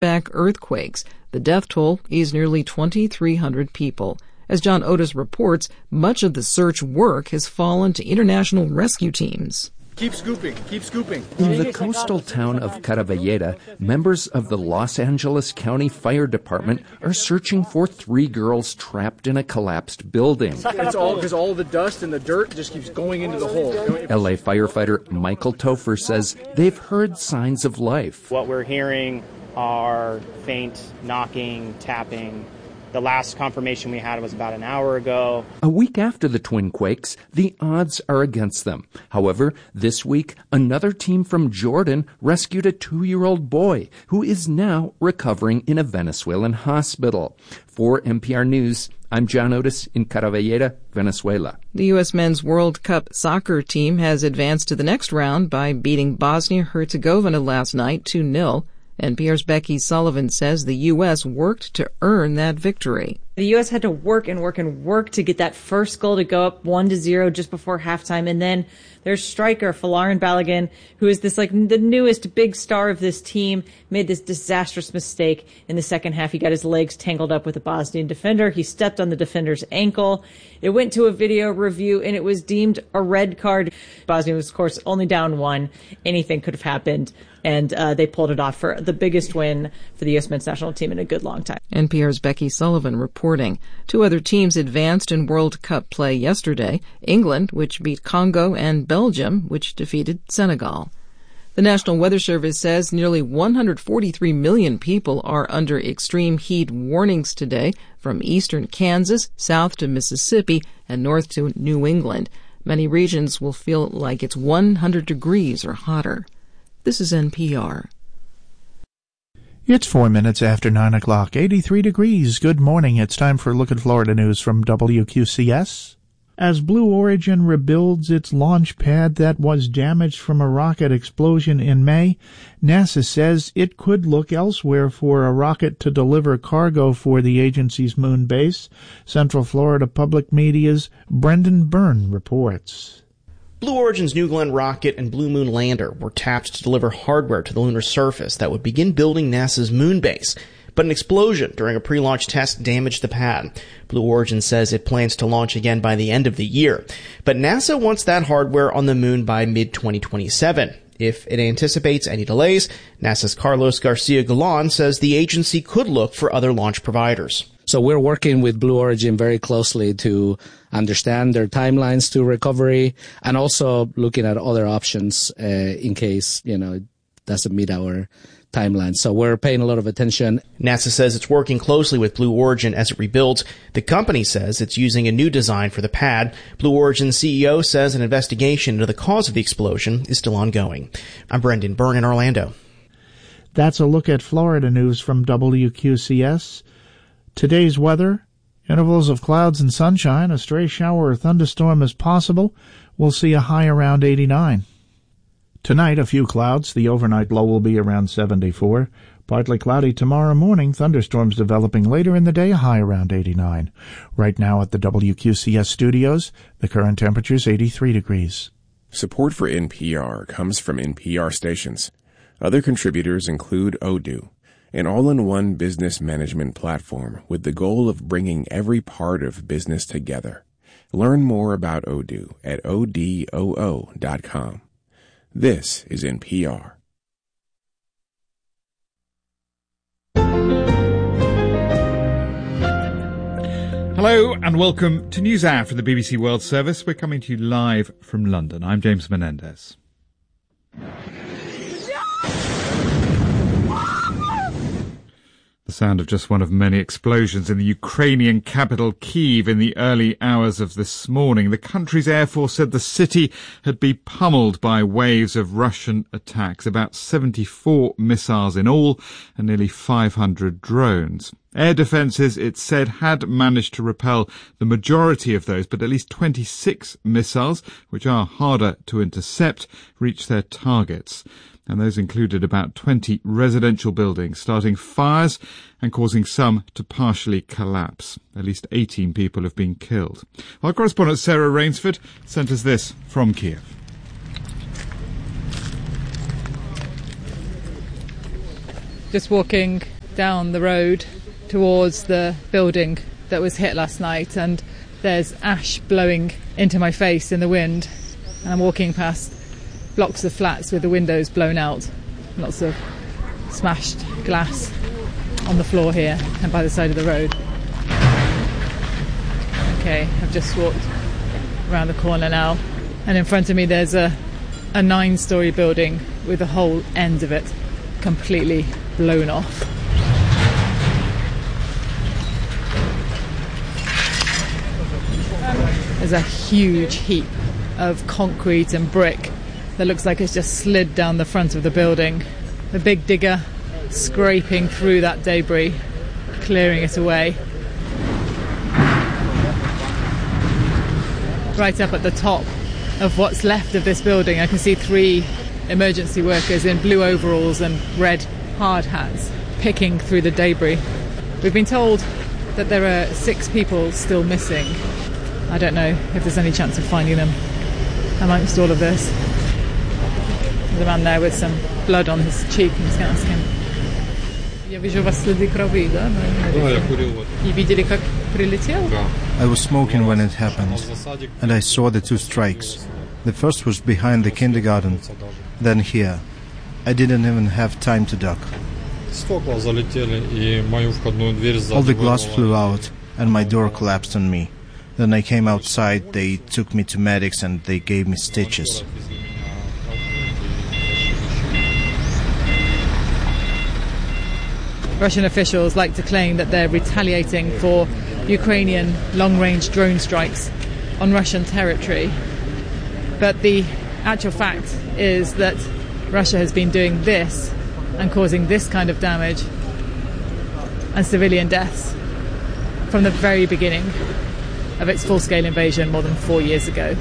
back-to-back earthquakes. The death toll is nearly 2,300 people. As John Otis reports, much of the search work has fallen to international rescue teams. Keep scooping, keep scooping. In the coastal town of Caravalleda, members of the Los Angeles County Fire Department are searching for 3 girls trapped in a collapsed building. It's all because all the dust and the dirt just keeps going into the hole. LA firefighter Michael Topher says they've heard signs of life. What we're hearing are faint knocking, tapping. The last confirmation we had was about an hour ago. A week after the twin quakes, the odds are against them. However, this week, another team from Jordan rescued a 2-year-old boy who is now recovering in a Venezuelan hospital. For NPR News, I'm John Otis in Caravalleda, Venezuela. The U.S. Men's World Cup soccer team has advanced to the next round by beating Bosnia-Herzegovina last night 2-0. NPR's Becky Sullivan says the U.S. worked to earn that victory. The U.S. had to work to get that first goal to go up 1-0 just before halftime. And then their striker, Folarin Balogun, who is this the newest big star of this team, made this disastrous mistake in the second half. He got his legs tangled up with a Bosnian defender. He stepped on the defender's ankle. It went to a video review and it was deemed a red card. Bosnia was, of course, only down 1. Anything could have happened. And they pulled it off for the biggest win for the U.S. men's national team in a good long time. NPR's Becky Sullivan reporting. 2 other teams advanced in World Cup play yesterday. England, which beat Congo, and Belgium, which defeated Senegal. The National Weather Service says nearly 143 million people are under extreme heat warnings today, from eastern Kansas, south to Mississippi, and north to New England. Many regions will feel like it's 100 degrees or hotter. This is NPR. It's 4 minutes after 9 o'clock, 83 degrees. Good morning. It's time for a look at Florida news from WQCS. As Blue Origin rebuilds its launch pad that was damaged from a rocket explosion in May, NASA says it could look elsewhere for a rocket to deliver cargo for the agency's moon base. Central Florida Public Media's Brendan Byrne reports. Blue Origin's New Glenn rocket and Blue Moon lander were tapped to deliver hardware to the lunar surface that would begin building NASA's moon base. But an explosion during a pre-launch test damaged the pad. Blue Origin says it plans to launch again by the end of the year. But NASA wants that hardware on the moon by mid-2027. If it anticipates any delays, NASA's Carlos Garcia Galan says the agency could look for other launch providers. So we're working with Blue Origin very closely to understand their timelines to recovery and also looking at other options in case, it doesn't meet our timeline. So we're paying a lot of attention. NASA says it's working closely with Blue Origin as it rebuilds. The company says it's using a new design for the pad. Blue Origin's CEO says an investigation into the cause of the explosion is still ongoing. I'm Brendan Byrne in Orlando. That's a look at Florida news from WQCS. Today's weather, intervals of clouds and sunshine, a stray shower or thunderstorm is possible. We'll see a high around 89. Tonight, a few clouds. The overnight low will be around 74. Partly cloudy tomorrow morning. Thunderstorms developing later in the day, a high around 89. Right now at the WQCS studios, the current temperature is 83 degrees. Support for NPR comes from NPR stations. Other contributors include Odoo, an all-in-one business management platform with the goal of bringing every part of business together. Learn more about Odoo at odoo.com. This is NPR. Hello and welcome to NewsHour from the BBC World Service. We're coming to you live from London. I'm James Menendez. The sound of just one of many explosions in the Ukrainian capital Kyiv in the early hours of this morning. The country's Air Force said the city had been pummeled by waves of Russian attacks, about 74 missiles in all and nearly 500 drones. Air defences, it said, had managed to repel the majority of those, but at least 26 missiles, which are harder to intercept, reached their targets. And those included about 20 residential buildings, starting fires and causing some to partially collapse. At least 18 people have been killed. Our correspondent Sarah Rainsford sent us this from Kyiv. just walking down the road towards the building that was hit last night, and there's ash blowing into my face in the wind, and I'm walking past blocks of flats with the windows blown out, lots of smashed glass on the floor here and by the side of the road. Okay, I've just walked around the corner now, and in front of me there's a 9-story building with the whole end of it completely blown off. There's a huge heap of concrete and brick that looks like it's just slid down the front of the building. The big digger scraping through that debris, clearing it away. Right up at the top of what's left of this building, I can see 3 emergency workers in blue overalls and red hard hats picking through the debris. We've been told that there are 6 people still missing. I don't know if there's any chance of finding them amongst all of this. There's a man there with some blood on his cheek. I'm just going to ask him. I was smoking when it happened, and I saw the 2 strikes. The first was behind the kindergarten, then here. I didn't even have time to duck. All the glass flew out, and my door collapsed on me. Then I came outside, they took me to medics, and they gave me stitches. Russian officials like to claim that they're retaliating for Ukrainian long-range drone strikes on Russian territory. But the actual fact is that Russia has been doing this and causing this kind of damage and civilian deaths from the very beginning of its full-scale invasion more than 4 years ago.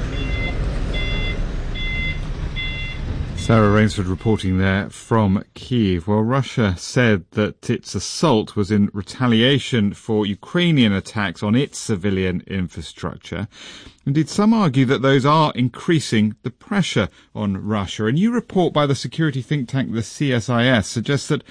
Sarah Rainsford reporting there from Kyiv. Well, Russia said that its assault was in retaliation for Ukrainian attacks on its civilian infrastructure. Indeed, some argue that those are increasing the pressure on Russia. A new report by the security think tank, the CSIS, suggests that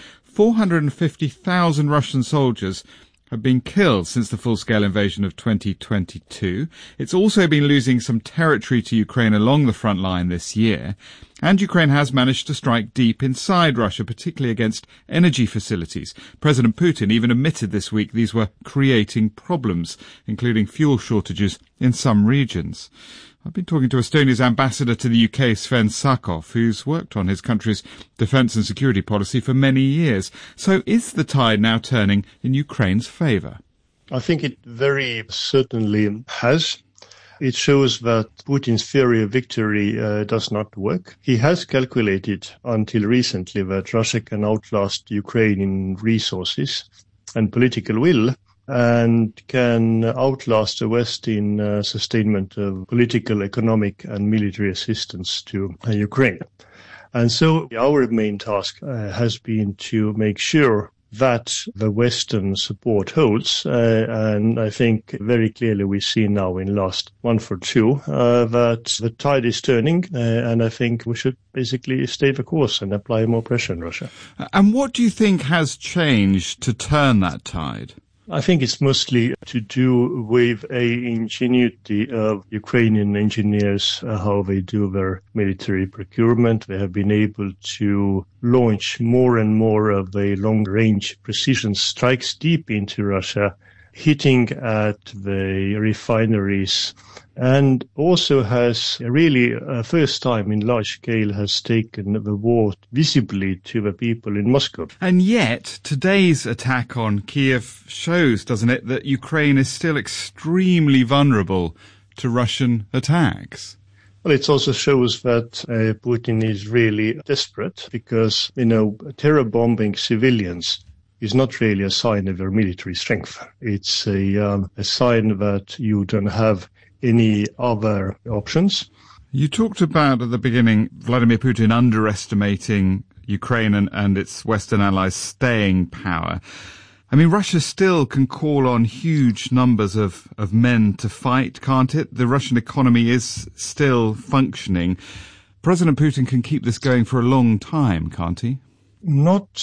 450,000 Russian soldiers have been killed since the full-scale invasion of 2022. It's also been losing some territory to Ukraine along the front line this year. And Ukraine has managed to strike deep inside Russia, particularly against energy facilities. President Putin even admitted this week these were creating problems, including fuel shortages in some regions. I've been talking to Estonia's ambassador to the UK, Sven Sakov, who's worked on his country's defence and security policy for many years. So is the tide now turning in Ukraine's favour? I think it very certainly has. It shows that Putin's theory of victory does not work. He has calculated until recently that Russia can outlast Ukraine in resources and political will, and can outlast the West in sustainment of political, economic and military assistance to Ukraine. And so our main task has been to make sure that the Western support holds. And I think very clearly we see now in last month or two that the tide is turning. And I think we should basically stay the course and apply more pressure on Russia. And what do you think has changed to turn that tide? I think it's mostly to do with a ingenuity of Ukrainian engineers, how they do their military procurement. They have been able to launch more and more of the long-range precision strikes deep into Russia, hitting at the refineries, and also has really, first time in large scale, has taken the war visibly to the people in Moscow. And yet, today's attack on Kyiv shows, doesn't it, that Ukraine is still extremely vulnerable to Russian attacks. Well, it also shows that Putin is really desperate because, terror bombing civilians is not really a sign of your military strength. It's a sign that you don't have any other options. You talked about at the beginning Vladimir Putin underestimating Ukraine and its Western allies' staying power. I mean, Russia still can call on huge numbers of men to fight, can't it? The Russian economy is still functioning. President Putin can keep this going for a long time, can't he? Not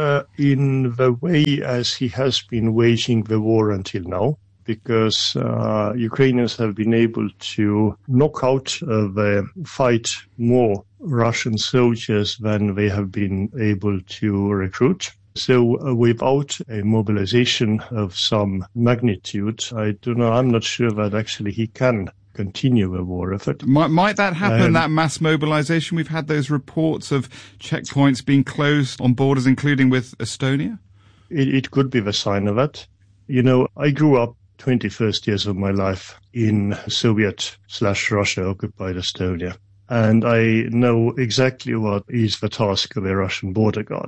in the way as he has been waging the war until now, because Ukrainians have been able to knock out the fight more Russian soldiers than they have been able to recruit. So without a mobilization of some magnitude, I'm not sure that actually he can continue the war effort. Might that happen, that mass mobilization? We've had those reports of checkpoints being closed on borders, including with Estonia. It could be the sign of that. You know, I grew up 21st years of my life in Soviet/Russia occupied Estonia. And I know exactly what is the task of a Russian border guard.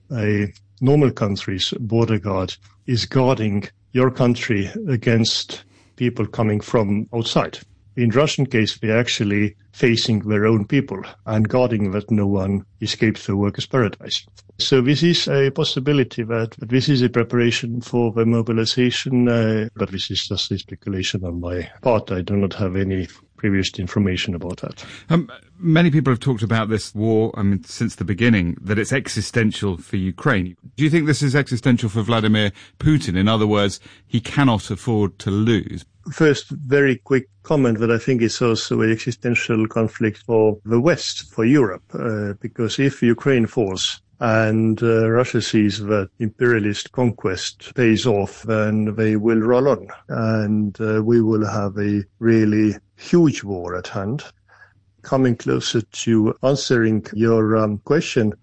A normal country's border guard is guarding your country against people coming from outside. In Russian case, they're actually facing their own people and guarding that no one escapes the workers' paradise. So this is a possibility that this is a preparation for the mobilization, but this is just a speculation on my part. I do not have any previous information about that. Many people have talked about this war, since the beginning, that it's existential for Ukraine. Do you think this is existential for Vladimir Putin? In other words, he cannot afford to lose. First, very quick comment that I think it's also an existential conflict for the West, for Europe, because if Ukraine falls and Russia sees that imperialist conquest pays off, then they will roll on, and we will have a really huge war at hand. Coming closer to answering your question,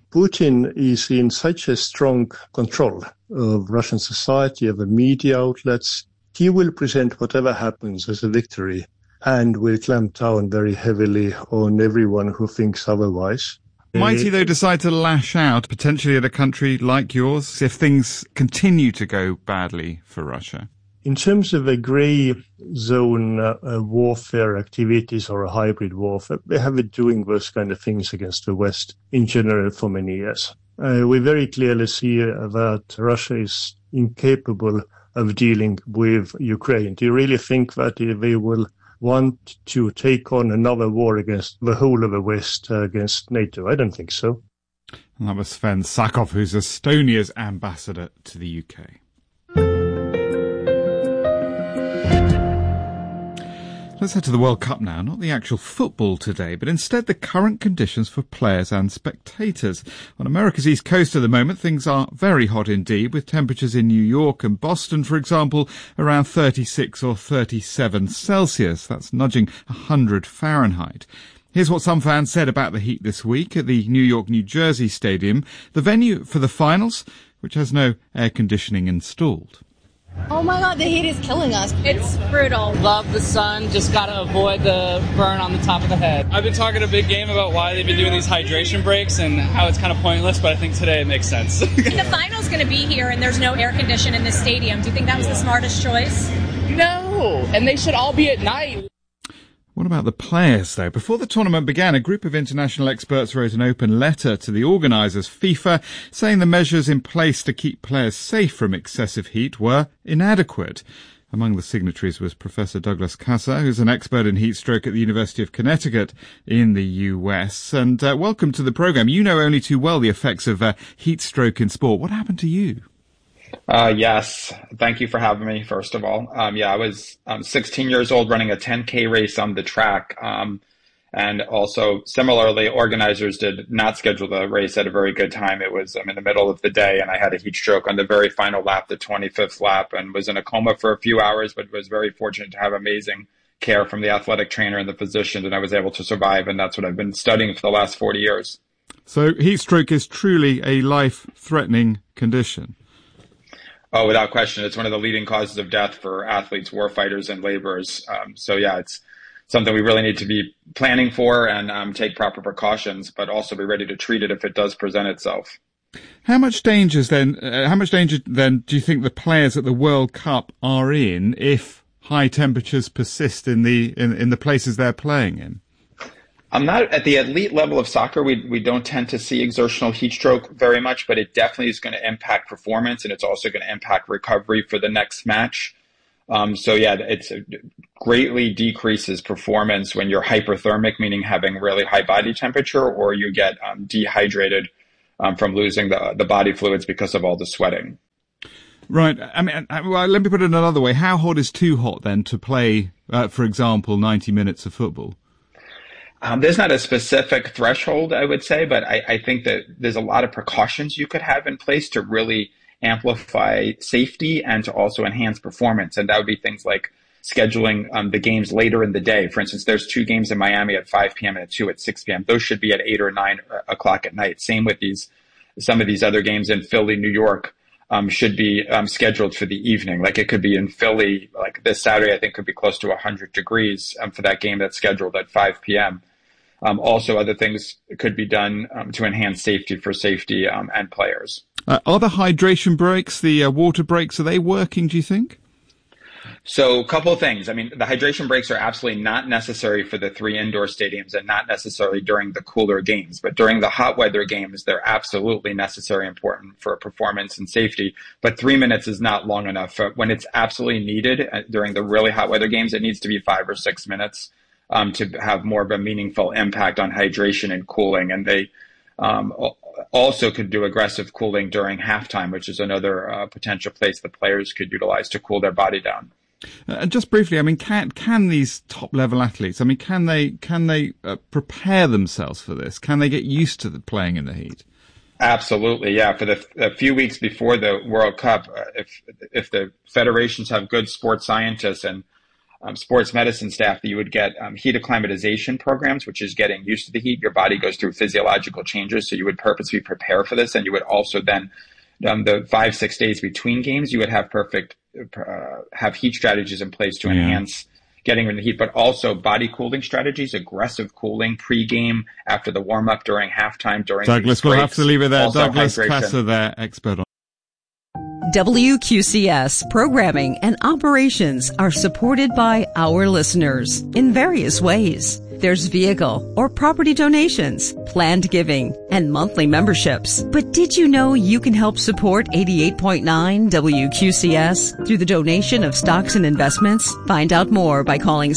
Putin is in such a strong control of Russian society, of the media outlets. He will present whatever happens as a victory and will clamp down very heavily on everyone who thinks otherwise. Might he, though, decide to lash out, potentially at a country like yours, if things continue to go badly for Russia? In terms of a grey zone warfare activities or a hybrid warfare, they have been doing those kind of things against the West in general for many years. We very clearly see that Russia is incapable of dealing with Ukraine. Do you really think that they will want to take on another war against the whole of the West, against NATO? I don't think so. And that was Sven Sakov, who's Estonia's ambassador to the UK. Let's head to the World Cup now. Not the actual football today, but instead the current conditions for players and spectators. On America's East Coast at the moment, things are very hot indeed, with temperatures in New York and Boston, for example, around 36 or 37 Celsius. That's nudging 100 Fahrenheit. Here's what some fans said about the heat this week at the New York-New Jersey Stadium, the venue for the finals, which has no air conditioning installed. Oh my God, the heat is killing us. It's brutal. Love the sun, just gotta avoid the burn on the top of the head. I've been talking a big game about why they've been doing these hydration breaks and how it's kind of pointless, but I think today it makes sense. The final's gonna be here and there's no air condition in the stadium. Do you think that was the smartest choice? No, and they should all be at night. What about the players, though? Before the tournament began, a group of international experts wrote an open letter to the organisers, FIFA, saying the measures in place to keep players safe from excessive heat were inadequate. Among the signatories was Professor Douglas Casa, who's an expert in heat stroke at the University of Connecticut in the US. And welcome to the programme. You know only too well the effects of heat stroke in sport. What happened to you? Yes. Thank you for having me, first of all. I was 16 years old running a 10K race on the track. And also, similarly, organizers did not schedule the race at a very good time. It was in the middle of the day, and I had a heat stroke on the very final lap, the 25th lap, and was in a coma for a few hours, but was very fortunate to have amazing care from the athletic trainer and the physician, and I was able to survive, and that's what I've been studying for the last 40 years. So heat stroke is truly a life-threatening condition. Oh, without question. It's one of the leading causes of death for athletes, warfighters, and laborers. It's something we really need to be planning for and take proper precautions, but also be ready to treat it if it does present itself. How much danger then do you think the players at the World Cup are in if high temperatures persist in the places they're playing in? I'm not at the elite level of soccer. We don't tend to see exertional heat stroke very much, but it definitely is going to impact performance, and it's also going to impact recovery for the next match. It greatly decreases performance when you're hyperthermic, meaning having really high body temperature, or you get dehydrated from losing the body fluids because of all the sweating. Right. I mean, well, let me put it another way. How hot is too hot then to play, for example, 90 minutes of football? There's not a specific threshold, I would say, but I think that there's a lot of precautions you could have in place to really amplify safety and to also enhance performance. And that would be things like scheduling the games later in the day. For instance, there's 2 games in Miami at 5 p.m. and 2 at 6 p.m. Those should be at 8 or 9 o'clock at night. Same with some of these other games in Philly, New York. Should be scheduled for the evening. Like it could be in Philly, like this Saturday, I think could be close to 100 degrees for that game that's scheduled at 5 p.m. Also, other things could be done to enhance safety and players. Are the hydration breaks, the water breaks, are they working, do you think? So a couple of things. I mean, the hydration breaks are absolutely not necessary for the 3 indoor stadiums and not necessarily during the cooler games. But during the hot weather games, they're absolutely necessary and important for performance and safety. But 3 minutes is not long enough. When it's absolutely needed during the really hot weather games, it needs to be 5 or 6 minutes to have more of a meaningful impact on hydration and cooling. And they also could do aggressive cooling during halftime, which is another potential place the players could utilize to cool their body down. Just briefly, I mean, can these top level athletes? I mean, can they prepare themselves for this? Can they get used to playing in the heat? Absolutely, yeah. For a few weeks before the World Cup, if the federations have good sports scientists and sports medicine staff, that you would get heat acclimatization programs, which is getting used to the heat. Your body goes through physiological changes, so you would purposely prepare for this, and you would also then the 5-6 days between games, you would have have heat strategies in place to enhance getting in the heat, but also body cooling strategies, aggressive cooling pre-game, after the warm-up, during halftime, during Douglas, we'll have to leave it there. Also Douglas Kasser there, expert on WQCS programming and operations are supported by our listeners in various ways. There's vehicle or property donations, planned giving, and monthly memberships. But did you know you can help support 88.9 WQCS through the donation of stocks and investments? Find out more by calling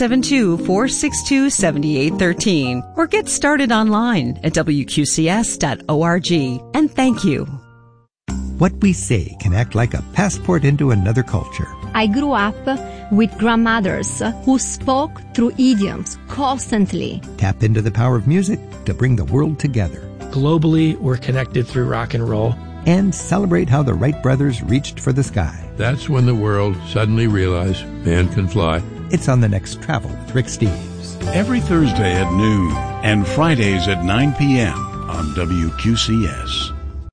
772-462-7813 or get started online at WQCS.org. And thank you. What we say can act like a passport into another culture. I grew up with grandmothers who spoke through idioms constantly. Tap into the power of music to bring the world together. Globally, we're connected through rock and roll. And celebrate how the Wright brothers reached for the sky. That's when the world suddenly realized man can fly. It's on the next Travel with Rick Steves. Every Thursday at noon and Fridays at 9 p.m. on WQCS.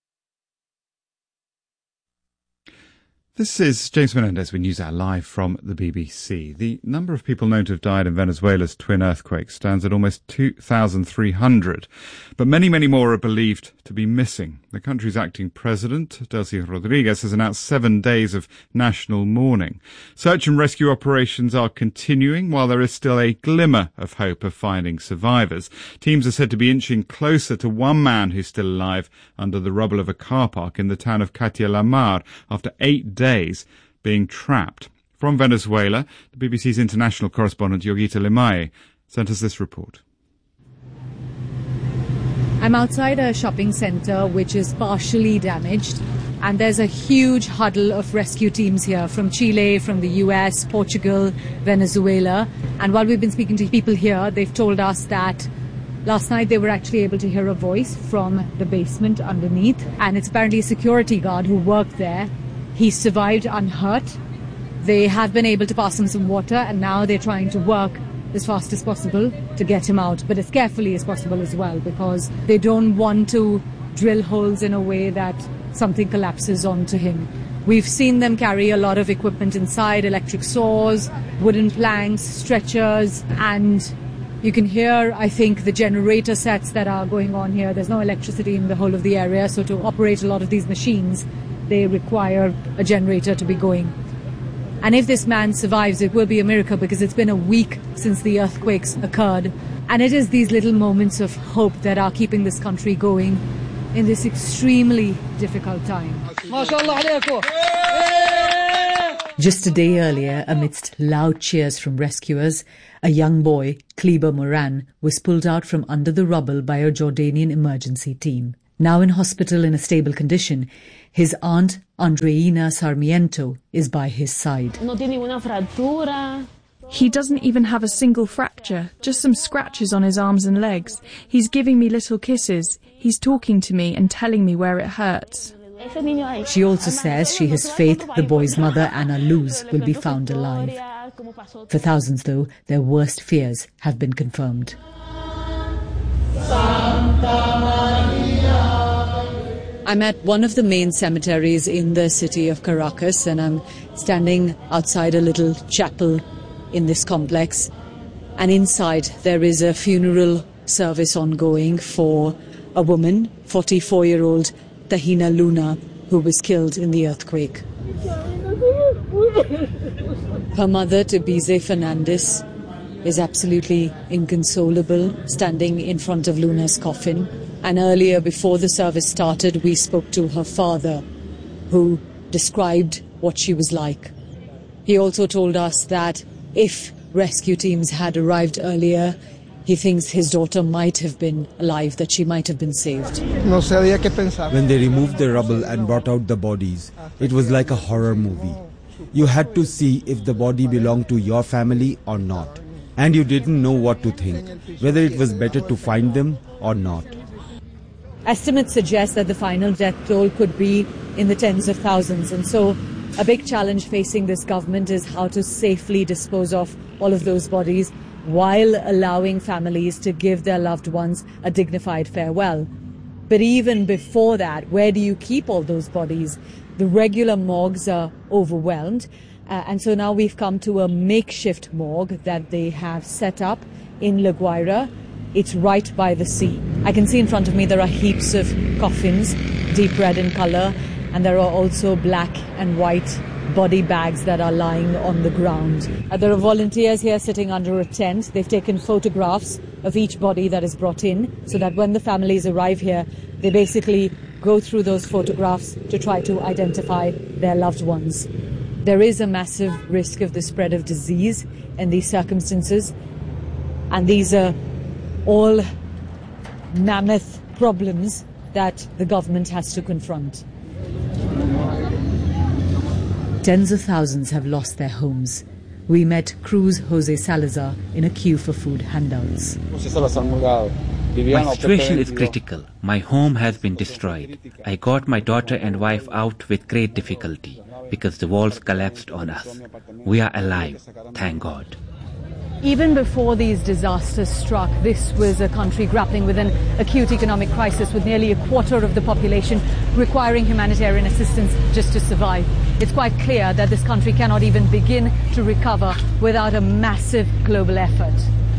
This is James Menendez with NewsHour live from the BBC. The number of people known to have died in Venezuela's twin earthquakes stands at almost 2,300, but many, many more are believed to be missing. The country's acting president, Delcy Rodriguez, has announced 7 days of national mourning. Search and rescue operations are continuing, while there is still a glimmer of hope of finding survivors. Teams are said to be inching closer to one man who's still alive under the rubble of a car park in the town of Catia La Mar after 8 days being trapped. From Venezuela, the BBC's international correspondent Yogita Limaye sent us this report. I'm outside a shopping centre which is partially damaged, and there's a huge huddle of rescue teams here from Chile, from the US, Portugal, Venezuela. And while we've been speaking to people here, they've told us that last night they were actually able to hear a voice from the basement underneath, and it's apparently a security guard who worked there. He survived unhurt. They have been able to pass him some water, and now they're trying to work as fast as possible to get him out, but as carefully as possible as well, because they don't want to drill holes in a way that something collapses onto him. We've seen them carry a lot of equipment inside, electric saws, wooden planks, stretchers, and you can hear, I think, the generator sets that are going on here. There's no electricity in the whole of the area, so to operate a lot of these machines, they require a generator to be going. And if this man survives, it will be a miracle, because it's been a week since the earthquakes occurred. And it is these little moments of hope that are keeping this country going in this extremely difficult time. Just a day earlier, amidst loud cheers from rescuers, a young boy, Kleber Moran, was pulled out from under the rubble by a Jordanian emergency team. Now in hospital in a stable condition, his aunt, Andreina Sarmiento, is by his side. He doesn't even have a single fracture, just some scratches on his arms and legs. He's giving me little kisses. He's talking to me and telling me where it hurts. She also says she has faith the boy's mother, Ana Luz, will be found alive. For thousands, though, their worst fears have been confirmed. I'm at one of the main cemeteries in the city of Caracas, and I'm standing outside a little chapel in this complex. And inside there is a funeral service ongoing for a woman, 44-year-old Tahina Luna, who was killed in the earthquake. Her mother, Tebize Fernandez, is absolutely inconsolable, standing in front of Luna's coffin. And earlier, before the service started, we spoke to her father, who described what she was like. He also told us that if rescue teams had arrived earlier, he thinks his daughter might have been alive, that she might have been saved. When they removed the rubble and brought out the bodies, it was like a horror movie. You had to see if the body belonged to your family or not. And you didn't know what to think, whether it was better to find them or not. Estimates suggest that the final death toll could be in the tens of thousands. And so a big challenge facing this government is how to safely dispose of all of those bodies while allowing families to give their loved ones a dignified farewell. But even before that, where do you keep all those bodies? The regular morgues are overwhelmed. And so now we've come to a makeshift morgue that they have set up in La Guaira. It's right by the sea. I can see in front of me there are heaps of coffins, deep red in color, and there are also black and white body bags that are lying on the ground. There are volunteers here sitting under a tent. They've taken photographs of each body that is brought in so that when the families arrive here, they basically go through those photographs to try to identify their loved ones. There is a massive risk of the spread of disease in these circumstances, and these are all mammoth problems that the government has to confront. Tens of thousands have lost their homes. We met Cruz Jose Salazar in a queue for food handouts. My situation is critical. My home has been destroyed. I got my daughter and wife out with great difficulty because the walls collapsed on us. We are alive, thank God. Even before these disasters struck, this was a country grappling with an acute economic crisis with nearly a quarter of the population requiring humanitarian assistance just to survive. It's quite clear that this country cannot even begin to recover without a massive global effort.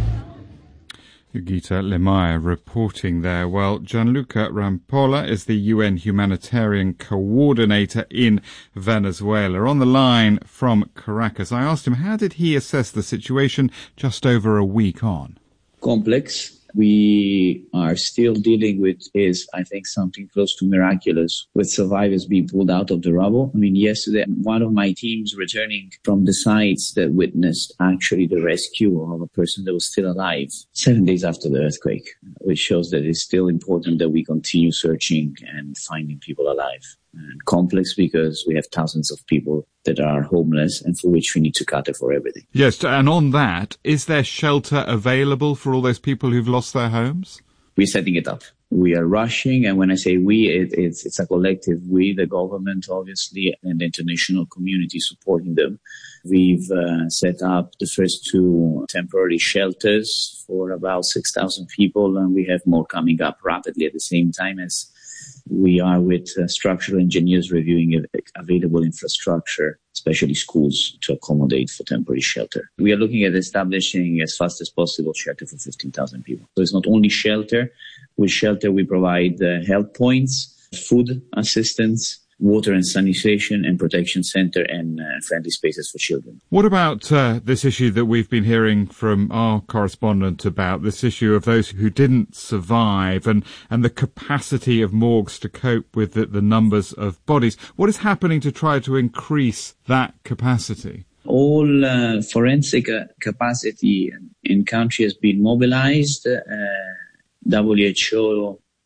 Yogita Lemaya reporting there. Well, Gianluca Rampolla is the UN humanitarian coordinator in Venezuela. On the line from Caracas, I asked him how did he assess the situation just over a week on? Complex. We are still dealing with is, I think, something close to miraculous with survivors being pulled out of the rubble. I mean, yesterday, one of my teams returning from the sites that witnessed actually the rescue of a person that was still alive 7 days after the earthquake, which shows that it's still important that we continue searching and finding people alive. And complex because we have thousands of people that are homeless and for which we need to cater for everything. Yes, and on that, is there shelter available for all those people who've lost their homes? We're setting it up. We are rushing, and when I say we, it's a collective we, the government obviously, and the international community supporting them. We've set up the first 2 temporary shelters for about 6,000 people, and we have more coming up rapidly at the same time as we are with structural engineers reviewing available infrastructure, especially schools, to accommodate for temporary shelter. We are looking at establishing as fast as possible shelter for 15,000 people. So it's not only shelter. With shelter, we provide health points, food assistance, water and sanitation and protection center, and friendly spaces for children. What about this issue that we've been hearing from our correspondent about, this issue of those who didn't survive and the capacity of morgues to cope with the numbers of bodies? What is happening to try to increase that capacity? All forensic capacity in country has been mobilized. WHO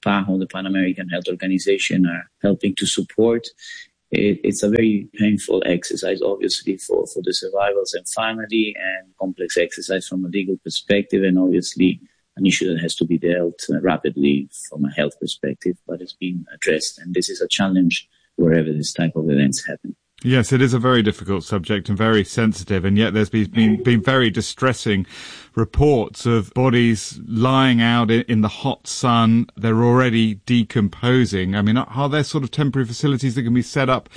PAHO, the Pan American Health Organization, are helping to support. It's a very painful exercise, obviously, for the survivors and family, and complex exercise from a legal perspective, and obviously an issue that has to be dealt rapidly from a health perspective, but it's being addressed. And this is a challenge wherever this type of events happen. Yes, it is a very difficult subject and very sensitive, and yet there's been very distressing reports of bodies lying out in the hot sun. They're already decomposing. I mean, are there sort of temporary facilities that can be set up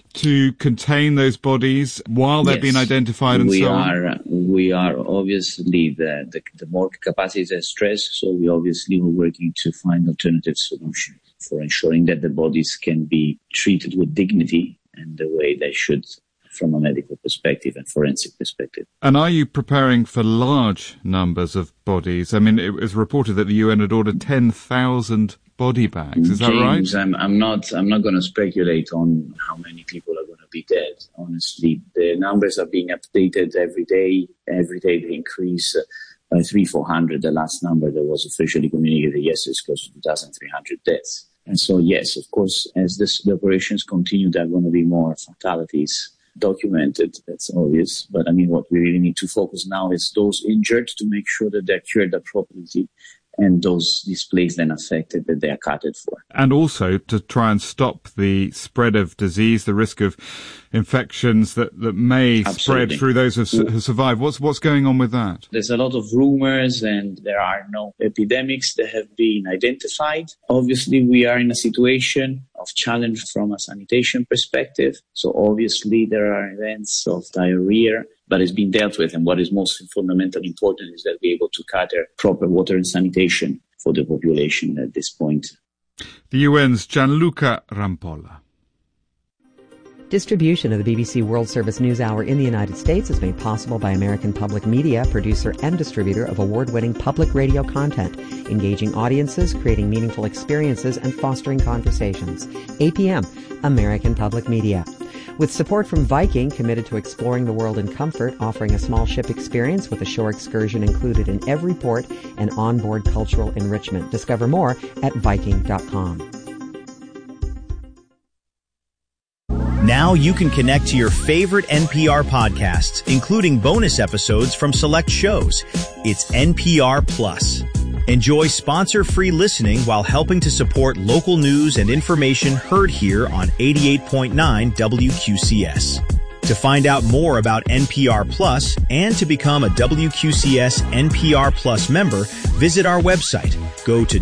to contain those bodies while they're being identified and so on? We are obviously, the more capacities are stressed, so we obviously were working to find alternative solutions for ensuring that the bodies can be treated with dignity and the way they should from a medical perspective and forensic perspective. And are you preparing for large numbers of bodies? I mean, it was reported that the UN had ordered 10,000 body bags. Is that right? James, I'm not going to speculate on how many people are going to be dead. Honestly, the numbers are being updated every day. Every day they increase by 300-400. The last number that was officially communicated yesterday is close to 2,300 deaths. And so, yes, of course, as the operations continue, there are going to be more fatalities documented. That's obvious. But I mean, what we really need to focus now is those injured, to make sure that they're cured appropriately, and those displaced and affected, that they are accounted for. And also to try and stop the spread of disease, the risk of infections that may spread through those who survive. What's going on with that? There's a lot of rumors, and there are no epidemics that have been identified. Obviously, we are in a situation of challenge from a sanitation perspective. So obviously there are events of diarrhea, but it's been dealt with. And what is most fundamentally important is that we're able to cater proper water and sanitation for the population at this point. The UN's Gianluca Rampolla. Distribution of the BBC World Service News Hour in the United States is made possible by American Public Media, producer and distributor of award-winning public radio content, engaging audiences, creating meaningful experiences, and fostering conversations. APM, American Public Media. With support from Viking, committed to exploring the world in comfort, offering a small ship experience with a shore excursion included in every port and onboard cultural enrichment. Discover more at Viking.com. Now you can connect to your favorite NPR podcasts, including bonus episodes from select shows. It's NPR Plus. Enjoy sponsor-free listening while helping to support local news and information heard here on 88.9 WQCS. To find out more about NPR Plus and to become a WQCS NPR Plus member, visit our website. Go to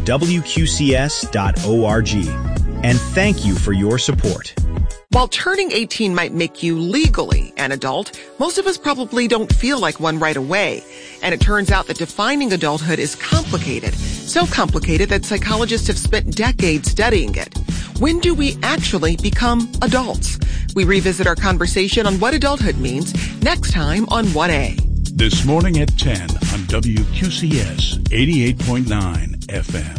WQCS.org. And thank you for your support. While turning 18 might make you legally an adult, most of us probably don't feel like one right away. And it turns out that defining adulthood is complicated. So complicated that psychologists have spent decades studying it. When do we actually become adults? We revisit our conversation on what adulthood means next time on 1A. This morning at 10 on WQCS 88.9 FM.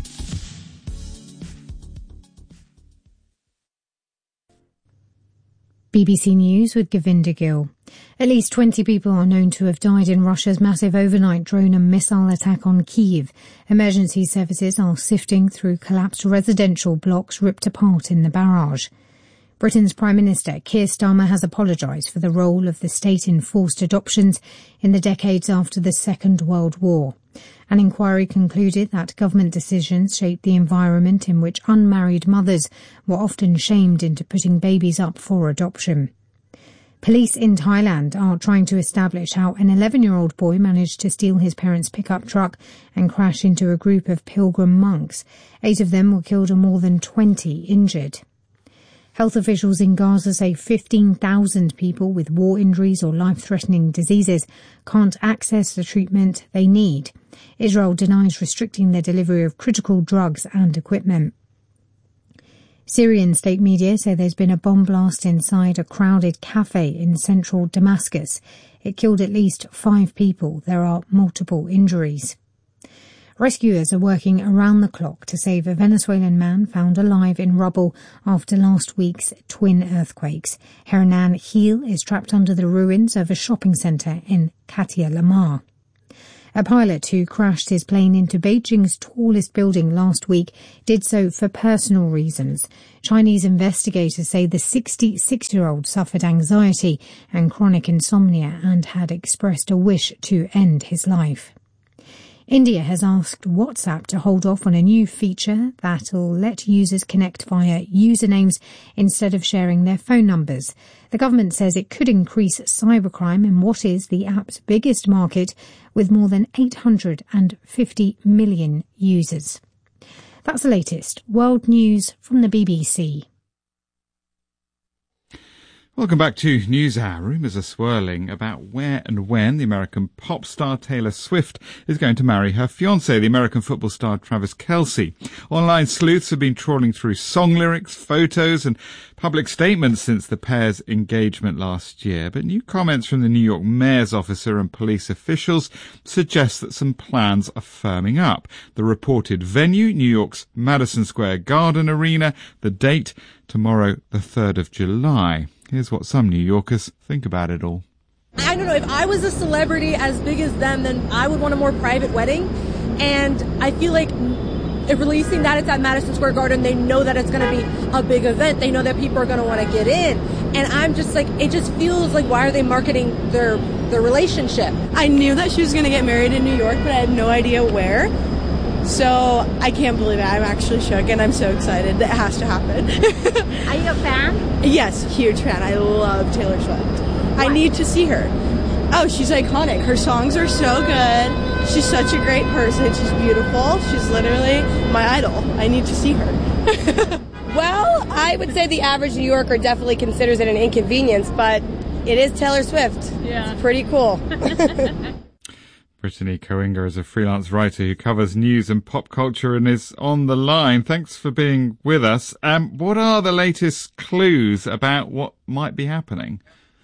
BBC News with Govinda Gill. At least 20 people are known to have died in Russia's massive overnight drone and missile attack on Kyiv. Emergency services are sifting through collapsed residential blocks ripped apart in the barrage. Britain's Prime Minister Keir Starmer has apologised for the role of the state in forced adoptions in the decades after the Second World War. An inquiry concluded that government decisions shaped the environment in which unmarried mothers were often shamed into putting babies up for adoption. Police in Thailand are trying to establish how an 11-year-old boy managed to steal his parents' pickup truck and crash into a group of pilgrim monks. 8 of them were killed and more than 20 injured. Health officials in Gaza say 15,000 people with war injuries or life-threatening diseases can't access the treatment they need. Israel denies restricting the delivery of critical drugs and equipment. Syrian state media say there's been a bomb blast inside a crowded cafe in central Damascus. It killed at least 5 people. There are multiple injuries. Rescuers are working around the clock to save a Venezuelan man found alive in rubble after last week's twin earthquakes. Hernan Gil is trapped under the ruins of a shopping centre in Katia Lamar. A pilot who crashed his plane into Beijing's tallest building last week did so for personal reasons. Chinese investigators say the 66-year-old suffered anxiety and chronic insomnia and had expressed a wish to end his life. India has asked WhatsApp to hold off on a new feature that'll let users connect via usernames instead of sharing their phone numbers. The government says it could increase cybercrime in what is the app's biggest market, with more than 850 million users. That's the latest world news from the BBC. Welcome back to NewsHour. Rumours are swirling about where and when the American pop star Taylor Swift is going to marry her fiancé, the American football star Travis Kelce. Online sleuths have been trawling through song lyrics, photos and public statements since the pair's engagement last year. But new comments from the New York mayor's officer and police officials suggest that some plans are firming up. The reported venue, New York's Madison Square Garden Arena, the date, tomorrow, the 3rd of July. Here's what some New Yorkers think about it all. I don't know, if I was a celebrity as big as them, then I would want a more private wedding. And I feel like if releasing that it's at Madison Square Garden, they know that it's going to be a big event. They know that people are going to want to get in. And I'm just like, it just feels like, why are they marketing their relationship? I knew that she was going to get married in New York, but I had no idea where. So I can't believe it. I'm actually shook and I'm so excited that it has to happen. Are you a fan? Yes, huge fan. I love Taylor Swift. Why? I need to see her. Oh, she's iconic. Her songs are so good. She's such a great person. She's beautiful. She's literally my idol. I need to see her. Well, I would say the average New Yorker definitely considers it an inconvenience, but it is Taylor Swift. Yeah. It's pretty cool. Brittany Coinger is a freelance writer who covers news and pop culture and is on the line. Thanks for being with us. What are the latest clues about what might be happening?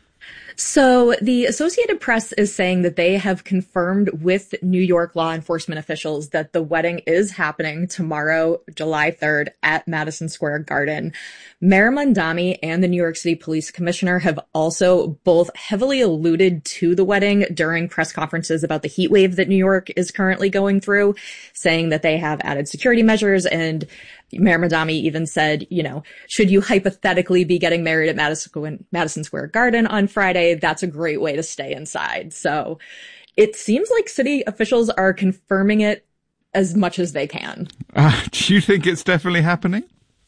So the Associated Press is saying that they have confirmed with New York law enforcement officials that the wedding is happening tomorrow, July 3rd at Madison Square Garden. Mayor Mamdani and the New York City Police Commissioner have also both heavily alluded to the wedding during press conferences about the heat wave that New York is currently going through, saying that they have added security measures. And Mayor Mamdani even said, you know, should you hypothetically be getting married at Madison Square Garden on Friday, that's a great way to stay inside. So it seems like city officials are confirming it as much as they can. Do you think it's definitely happening?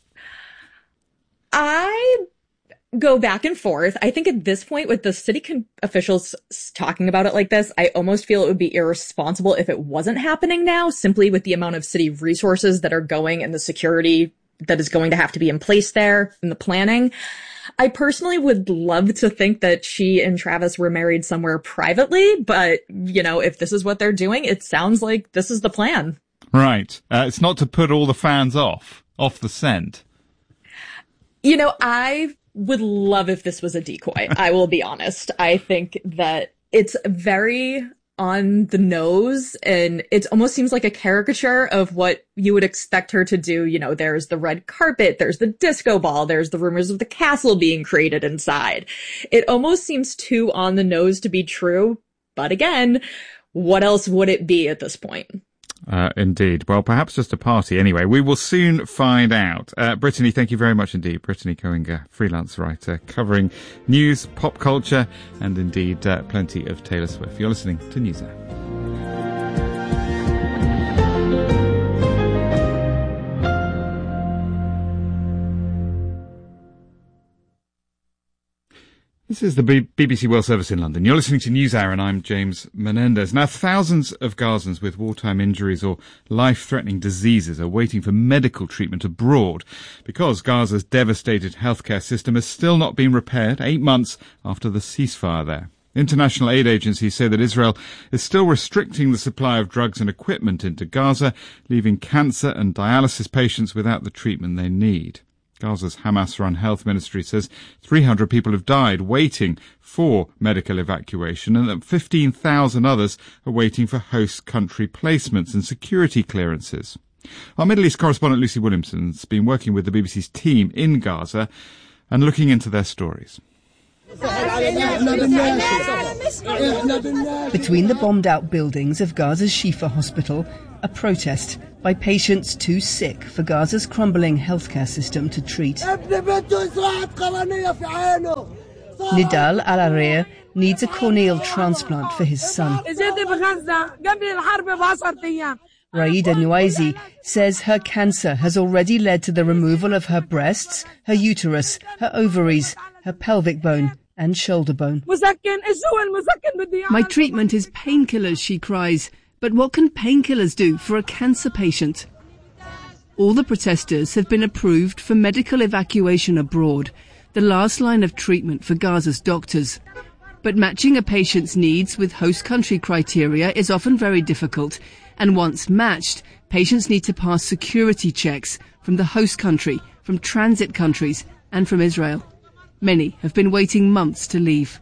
I go back and forth. I think at this point, with the city officials talking about it like this, I almost feel it would be irresponsible if it wasn't happening now, simply with the amount of city resources that are going and the security that is going to have to be in place there and the planning. I personally would love to think that she and Travis were married somewhere privately, but, you know, if this is what they're doing, it sounds like this is the plan. Right. It's not to put all the fans off the scent. You know, I would love if this was a decoy. I will be honest. I think that it's very on the nose and it almost seems like a caricature of what you would expect her to do. You know, there's the red carpet, there's the disco ball, there's the rumors of the castle being created inside. It almost seems too on the nose to be true. But again, what else would it be at this point? Indeed. Well, perhaps just a party. Anyway, we will soon find out. Brittany, thank you very much indeed. Brittany Coinger, freelance writer, covering news, pop culture, and indeed plenty of Taylor Swift. You're listening to NewsHour. This is the BBC World Service in London. You're listening to NewsHour and I'm James Menendez. Now, thousands of Gazans with wartime injuries or life-threatening diseases are waiting for medical treatment abroad because Gaza's devastated healthcare system has still not been repaired 8 months after the ceasefire there. International aid agencies say that Israel is still restricting the supply of drugs and equipment into Gaza, leaving cancer and dialysis patients without the treatment they need. Gaza's Hamas-run health ministry says 300 people have died waiting for medical evacuation and that 15,000 others are waiting for host country placements and security clearances. Our Middle East correspondent Lucy Williamson has been working with the BBC's team in Gaza and looking into their stories. Between the bombed-out buildings of Gaza's Shifa hospital, a protest by patients too sick for Gaza's crumbling healthcare system to treat. Nidal Al-Arir needs a corneal transplant for his son. Raida Nuaizi says her cancer has already led to the removal of her breasts, her uterus, her ovaries, her pelvic bone and shoulder bone. My treatment is painkillers, she cries. But what can painkillers do for a cancer patient? All the protesters have been approved for medical evacuation abroad, the last line of treatment for Gaza's doctors. But matching a patient's needs with host country criteria is often very difficult, and once matched, patients need to pass security checks from the host country, from transit countries, and from Israel. Many have been waiting months to leave.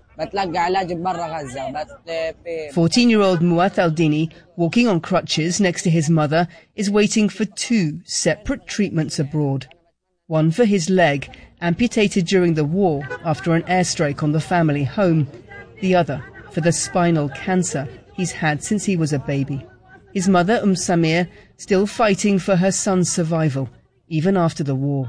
14-year-old Muath Al-Dini, walking on crutches next to his mother, is waiting for two separate treatments abroad. One for his leg, amputated during the war after an airstrike on the family home. The other for the spinal cancer he's had since he was a baby. His mother, Samir, still fighting for her son's survival, even after the war.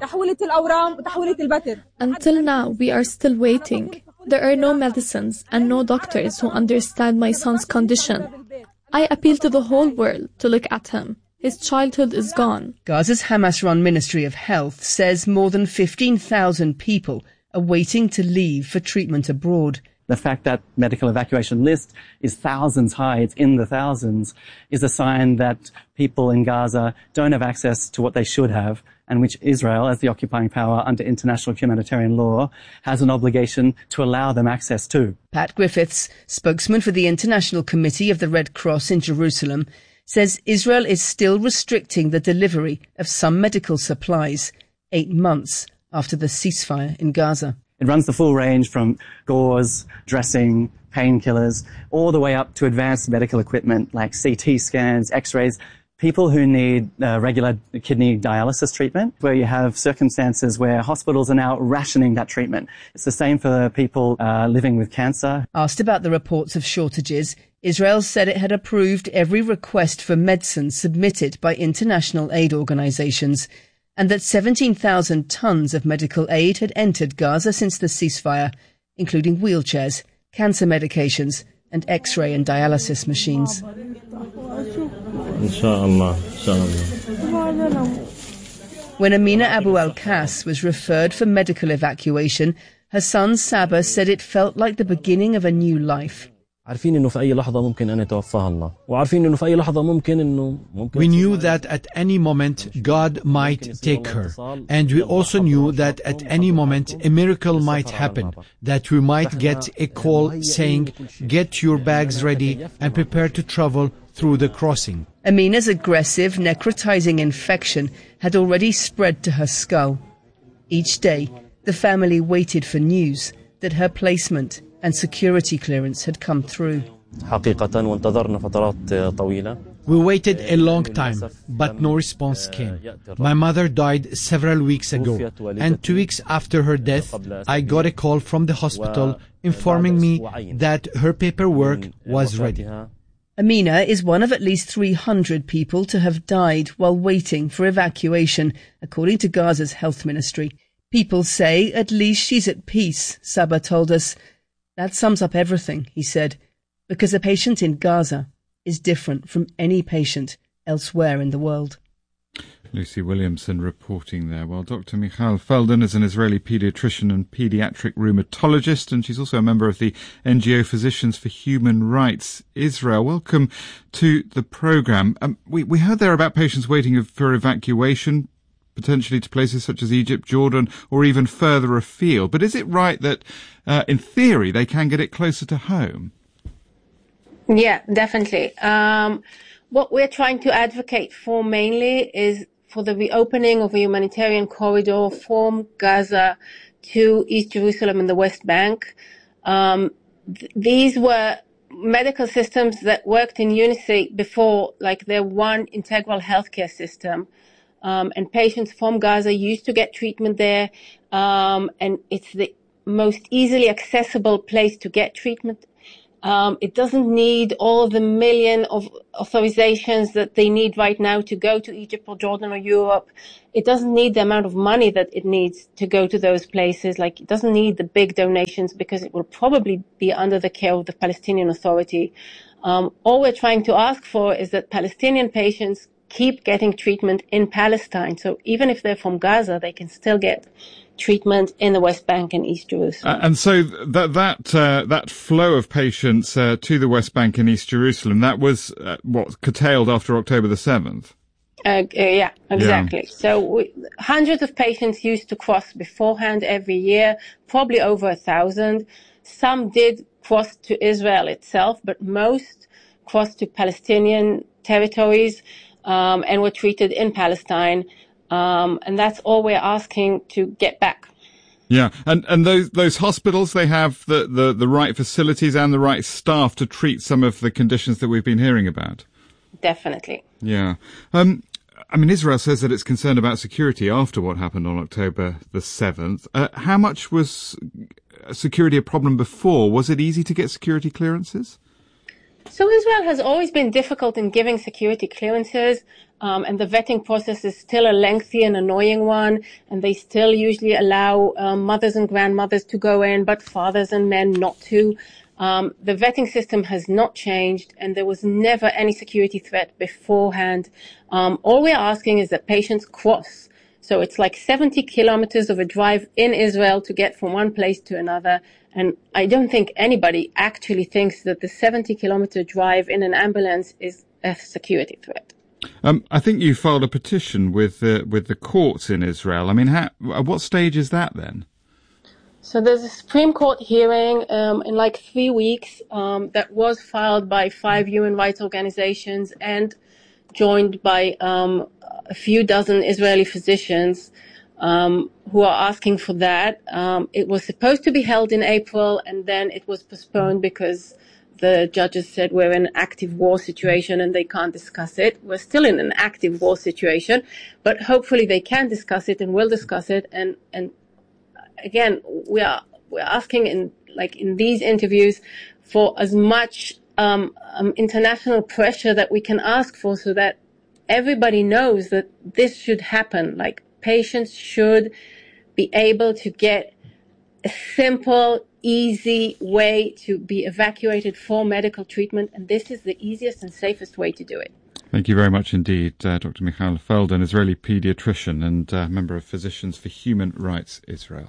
Until now, we are still waiting. There are no medicines and no doctors who understand my son's condition. I appeal to the whole world to look at him. His childhood is gone. Gaza's Hamas-run Ministry of Health says more than 15,000 people are waiting to leave for treatment abroad. The fact that medical evacuation list is thousands high, it's in the thousands, is a sign that people in Gaza don't have access to what they should have, and which Israel, as the occupying power under international humanitarian law, has an obligation to allow them access to. Pat Griffiths, spokesman for the International Committee of the Red Cross in Jerusalem, says Israel is still restricting the delivery of some medical supplies 8 months after the ceasefire in Gaza. It runs the full range from gauze, dressing, painkillers, all the way up to advanced medical equipment like CT scans, x-rays, people who need regular kidney dialysis treatment, where you have circumstances where hospitals are now rationing that treatment. It's the same for people living with cancer. Asked about the reports of shortages, Israel said it had approved every request for medicine submitted by international aid organizations, and that 17,000 tons of medical aid had entered Gaza since the ceasefire, including wheelchairs, cancer medications, and X-ray and dialysis machines. When Amina Abu Al-Kas was referred for medical evacuation, her son Saba said it felt like the beginning of a new life. We knew that at any moment God might take her, and we also knew that at any moment a miracle might happen, that we might get a call saying, "Get your bags ready and prepare to travel through the crossing." Amina's aggressive necrotizing infection had already spread to her skull. Each day, the family waited for news that her placement and security clearance had come through. We waited a long time, but no response came. My mother died several weeks ago, and 2 weeks after her death, I got a call from the hospital informing me that her paperwork was ready. Amina is one of at least 300 people to have died while waiting for evacuation, according to Gaza's health ministry. People say at least she's at peace, Saba told us. That sums up everything, he said, because a patient in Gaza is different from any patient elsewhere in the world. Lucy Williamson reporting there. Well, Dr. Michal Felden is an Israeli paediatrician and paediatric rheumatologist, and she's also a member of the NGO Physicians for Human Rights Israel. Welcome to the programme. We heard there about patients waiting for evacuation, potentially to places such as Egypt, Jordan, or even further afield. But is it right that, in theory, they can get it closer to home? Yeah, definitely. What we're trying to advocate for mainly is for the reopening of a humanitarian corridor from Gaza to East Jerusalem and the West Bank. These were medical systems that worked in unison before, like they're one integral healthcare system. And patients from Gaza used to get treatment there. And it's the most easily accessible place to get treatment. It doesn't need all the million of authorizations that they need right now to go to Egypt or Jordan or Europe. It doesn't need the amount of money that it needs to go to those places. Like, it doesn't need the big donations because it will probably be under the care of the Palestinian Authority. All we're trying to ask for is that Palestinian patients keep getting treatment in Palestine. So even if they're from Gaza, they can still get treatment in the West Bank and East Jerusalem. And so that flow of patients to the West Bank and East Jerusalem, that was curtailed after October the 7th? Yeah, exactly. Yeah. So hundreds of patients used to cross beforehand every year, probably over 1,000. Some did cross to Israel itself, but most crossed to Palestinian territories and were treated in Palestine. And that's all we're asking to get back. Yeah, and those hospitals, they have the right facilities and the right staff to treat some of the conditions that we've been hearing about. Definitely. Yeah. I mean, Israel says that it's concerned about security after what happened on October the 7th. How much was security a problem before? Was it easy to get security clearances? So Israel has always been difficult in giving security clearances, and the vetting process is still a lengthy and annoying one, and they still usually allow mothers and grandmothers to go in, but fathers and men not to. The vetting system has not changed, and there was never any security threat beforehand. All we're asking is that patients cross. So it's like 70 kilometers of a drive in Israel to get from one place to another. And I don't think anybody actually thinks that the 70-kilometer drive in an ambulance is a security threat. I think you filed a petition with the courts in Israel. I mean, at what stage is that then? So there's a Supreme Court hearing in like 3 weeks that was filed by 5 human rights organizations and joined by a few dozen Israeli physicians who are asking for that. It was supposed to be held in April, and then it was postponed because the judges said we're in an active war situation and they can't discuss it. We're still in an active war situation, but hopefully they can discuss it and will discuss it. And again, we're asking in these interviews for as much international pressure that we can ask for, so that everybody knows that this should happen. Like, patients should be able to get a simple, easy way to be evacuated for medical treatment, and this is the easiest and safest way to do it. Thank you very much indeed, Dr. Michal Feld, an Israeli paediatrician and member of Physicians for Human Rights Israel.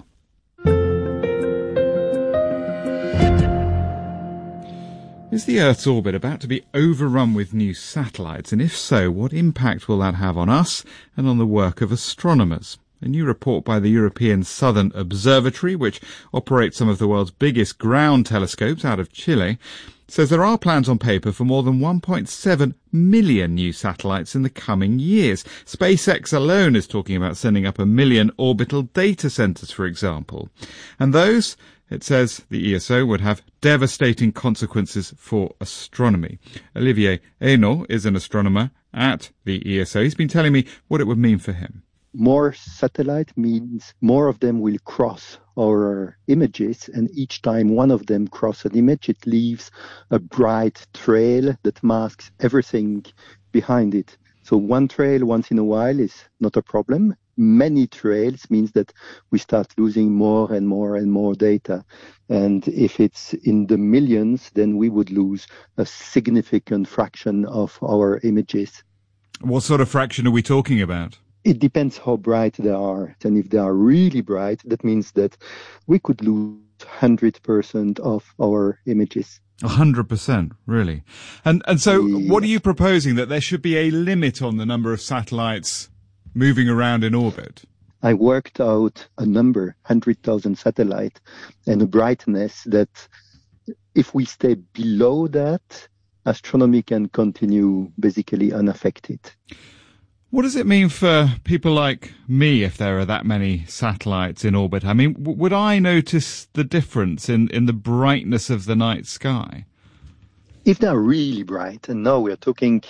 Is the Earth's orbit about to be overrun with new satellites? And if so, what impact will that have on us and on the work of astronomers? A new report by the European Southern Observatory, which operates some of the world's biggest ground telescopes out of Chile, says there are plans on paper for more than 1.7 million new satellites in the coming years. SpaceX alone is talking about sending up 1 million orbital data centers, for example. And those, it says, the ESO would have devastating consequences for astronomy. Olivier Hainaut is an astronomer at the ESO. He's been telling me what it would mean for him. More satellite means more of them will cross our images, and each time one of them crosses an image, it leaves a bright trail that masks everything behind it. So one trail once in a while is not a problem. Many trails means that we start losing more and more and more data. And if it's in the millions, then we would lose a significant fraction of our images. What sort of fraction are we talking about? It depends how bright they are. And if they are really bright, that means that we could lose 100% of our images. 100%, really? And so what are you proposing, that there should be a limit on the number of satellites moving around in orbit? I worked out a number, 100,000 satellites, and a brightness that if we stay below that, astronomy can continue basically unaffected. What does it mean for people like me if there are that many satellites in orbit? I mean, would I notice the difference in the brightness of the night sky? If they're really bright, and now we're talking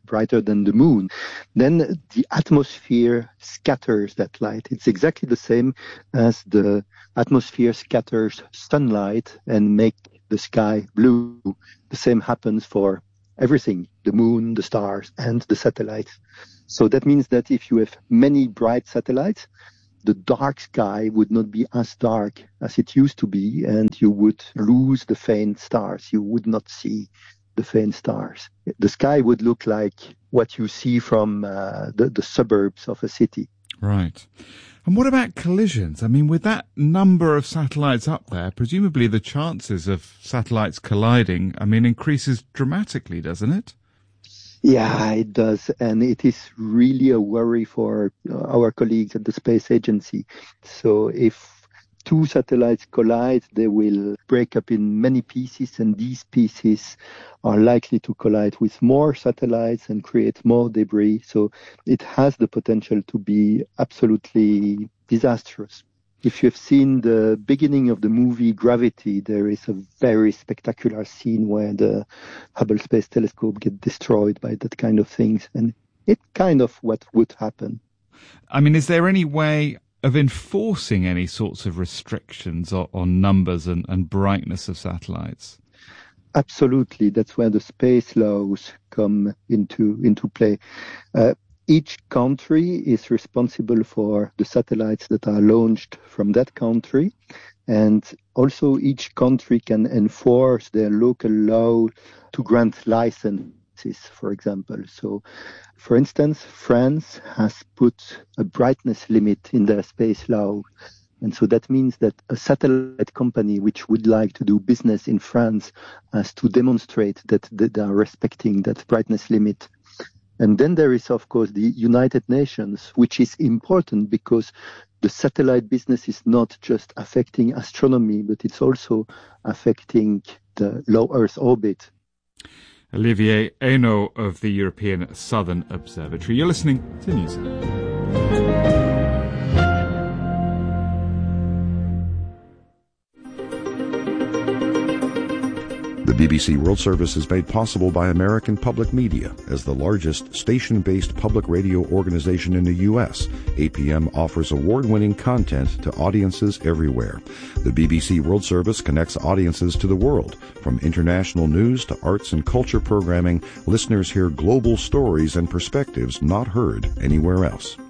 brighter than the moon, then the atmosphere scatters that light. It's exactly the same as the atmosphere scatters sunlight and make the sky blue. The same happens for everything, the moon, the stars, and the satellites. So that means that if you have many bright satellites, the dark sky would not be as dark as it used to be, and you would lose the faint stars. You would not see the faint stars. The sky would look like what you see from the suburbs of a city. Right. And what about collisions? I mean, with that number of satellites up there, presumably the chances of satellites colliding, increases dramatically, doesn't it? Yeah, it does. And it is really a worry for our colleagues at the Space Agency. So if two satellites collide, they will break up in many pieces, and these pieces are likely to collide with more satellites and create more debris. So it has the potential to be absolutely disastrous. If you've seen the beginning of the movie Gravity, there is a very spectacular scene where the Hubble Space Telescope gets destroyed by that kind of things. And it's kind of what would happen. Is there any way of enforcing any sorts of restrictions on numbers and brightness of satellites? Absolutely. That's where the space laws come into play. Each country is responsible for the satellites that are launched from that country. And also each country can enforce their local law to grant licenses, for example. So, for instance, France has put a brightness limit in their space law. And so that means that a satellite company which would like to do business in France has to demonstrate that they are respecting that brightness limit. And then there is, of course, the United Nations, which is important because the satellite business is not just affecting astronomy, but it's also affecting the low Earth orbit. Olivier Hainaut of the European Southern Observatory. You're listening to News. The BBC World Service is made possible by American Public Media. As the largest station-based public radio organization in the U.S., APM offers award-winning content to audiences everywhere. The BBC World Service connects audiences to the world. From international news to arts and culture programming, listeners hear global stories and perspectives not heard anywhere else.